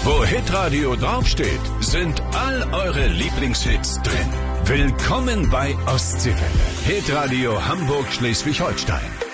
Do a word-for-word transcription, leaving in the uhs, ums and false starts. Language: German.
Wo Hitradio draufsteht, sind all eure Lieblingshits drin. Willkommen bei Ostseewelle. Hitradio Hamburg Schleswig-Holstein.